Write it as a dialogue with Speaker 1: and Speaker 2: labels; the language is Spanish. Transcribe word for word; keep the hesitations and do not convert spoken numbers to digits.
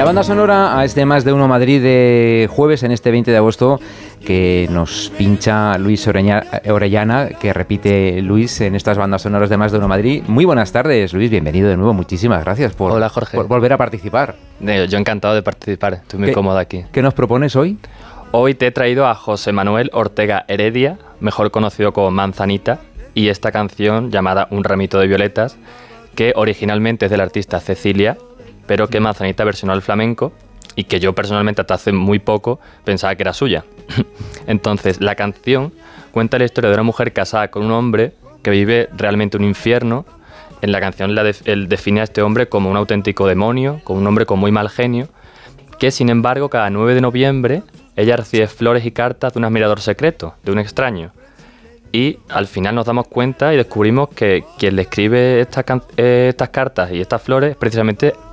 Speaker 1: banda sonora a este Más de Uno Madrid de jueves, en este veinte de agosto, que nos pincha Luis Orellana, que repite Luis en estas bandas sonoras de Más de Uno Madrid. Muy buenas tardes, Luis, bienvenido de nuevo. Muchísimas gracias por,
Speaker 2: Hola, Jorge.
Speaker 1: por volver a participar.
Speaker 2: Yo encantado de participar, estoy muy
Speaker 1: ¿Qué,
Speaker 2: cómodo aquí.
Speaker 1: ¿Qué nos propones hoy?
Speaker 2: Hoy te he traído a José Manuel Ortega Heredia, mejor conocido como Manzanita, y esta canción llamada Un ramito de violetas, que originalmente es del artista Cecilia, pero que Manzanita versionó al flamenco y que yo personalmente hasta hace muy poco pensaba que era suya. Entonces, la canción cuenta la historia de una mujer casada con un hombre que vive realmente un infierno. En la canción la de, él define a este hombre como un auténtico demonio, como un hombre con muy mal genio, que sin embargo cada nueve de noviembre ella recibe flores y cartas de un admirador secreto, de un extraño. Y al final nos damos cuenta y descubrimos que quien le escribe estas, can- eh, estas cartas y estas flores es precisamente